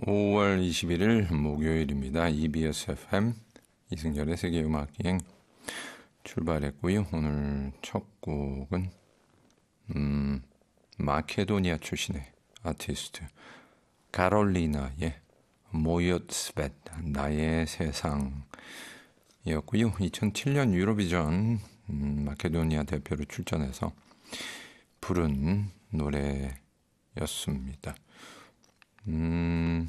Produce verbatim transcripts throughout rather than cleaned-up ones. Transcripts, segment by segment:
오월 이십일일 목요일입니다. 이비에스 에프엠 이승열의 세계음악여행 출발했고요. 오늘 첫 곡은 음, 마케도니아 출신의 아티스트 카롤리나의 모얏 스벳 나의 세상이었고요. 이천칠년 유로비전 음, 마케도니아 대표로 출전해서 부른 노래였습니다. 음,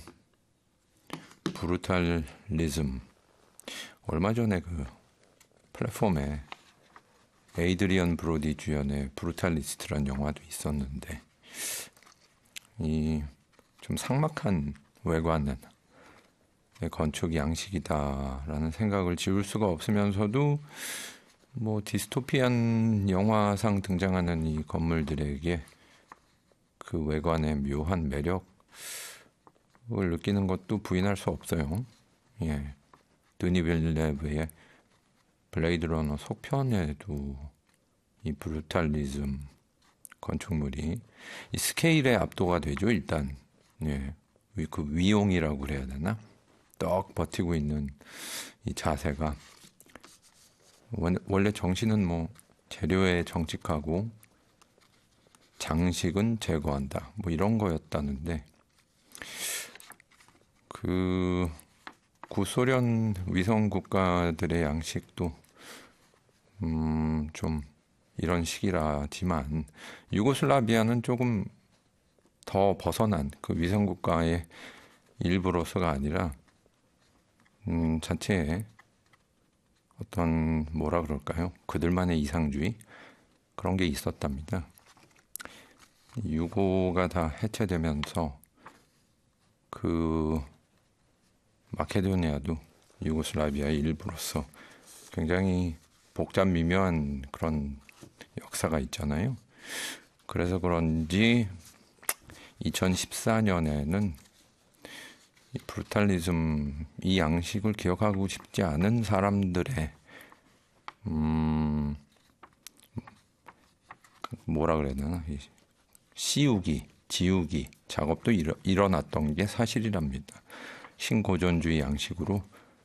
브루탈리즘. 얼마 전에 그 플랫폼에 에이드리언 브로디 주연의 브루탈리스트라는 영화도 있었는데, 이 좀 삭막한 외관은 건축 양식이다라는 생각을 지울 수가 없으면서도 뭐 디스토피안 영화상 등장하는 이 건물들에게 그 외관의 묘한 매력을 느끼는 것도 부인할 수 없어요. 예, 드니 빌레브의 블레이드 러너 속편에도 이 브루탈리즘 건축물이 이 스케일에 압도가 되죠. 일단 예, 그 위용이라고 그래야 되나? 떡 버티고 있는 이 자세가 원래 정신은 뭐 재료에 정직하고 장식은 제거한다. 뭐 이런 거였다는데 그 구소련 위성 국가들의 양식도 음, 좀 이런 식이라지만 유고슬라비아는 조금 더 벗어난 그 위성 국가의 일부로서가 아니라 음, 자체의 어떤 뭐라 그럴까요? 그들만의 이상주의 그런 게 있었답니다. 유고가 다 해체되면서 그 마케도니아도 유고슬라비아의 일부로서 굉장히 복잡 미묘한 그런 역사가 있잖아요. 그래서 그런지 이천십사년에는 이 브루탈리즘 이 양식을 기억하고 싶지 않은 사람들의 음 뭐라 그래야 되나 씌우기, 지우기 작업도 일어, 일어났던 게 사실이랍니다. 신고전주의 양식으로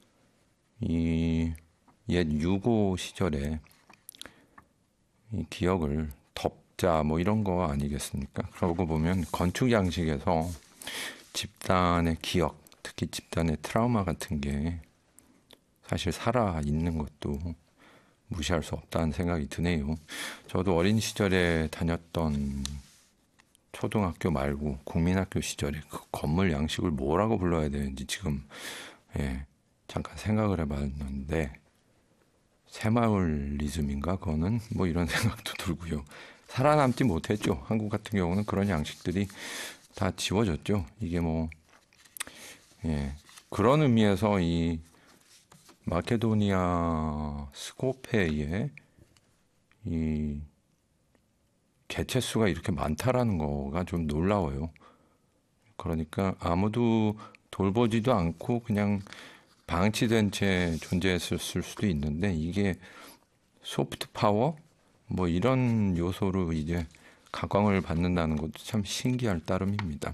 이 옛 유고 시절에 이 기억을 덮자 뭐 이런 거 아니겠습니까? 그러고 보면 건축 양식에서 집단의 기억, 특히 집단의 트라우마 같은 게 사실 살아 있는 것도 무시할 수 없다는 생각이 드네요. 저도 어린 시절에 다녔던 초등학교 말고 국민학교 시절에 그 건물 양식을 뭐라고 불러야 되는지 지금 예, 잠깐 생각을 해봤는데 새마을리즘인가 그거는 뭐 이런 생각도 들고요. 살아남지 못했죠. 한국 같은 경우는 그런 양식들이 다 지워졌죠. 이게 뭐 예, 그런 의미에서 이 마케도니아 스코페의 이 개체수가 이렇게 많다라는 거가 좀 놀라워요. 그러니까 아무도 돌보지도 않고 그냥 방치된 채 존재했을 수도 있는데 이게 소프트 파워 뭐 이런 요소로 이제 각광을 받는다는 것도 참 신기할 따름입니다.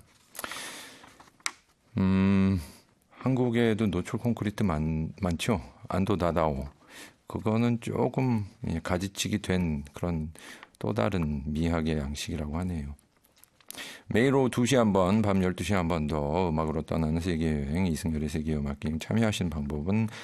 음, 한국에도 노출 콘크리트 많, 많죠. 안도 다다오. 그거는 조금 가지치기 된 그런 또 다른 미학의 양식이라고 하네요. 매일 오후 두 시 한 번, 밤 열두 시 한 번 더 음악으로 떠나는 세계여행 이승열의 세계음악여행 참여하시는 방법은